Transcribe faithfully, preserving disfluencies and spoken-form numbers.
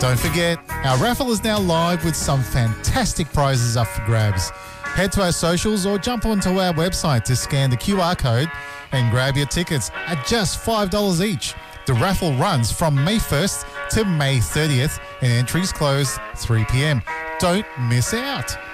Don't forget, our raffle is now live with some fantastic prizes up for grabs. Head to our socials or jump onto our website to scan the Q R code and grab your tickets at just five dollars each. The raffle runs from May first to May thirtieth and entries close three p.m. Don't miss out.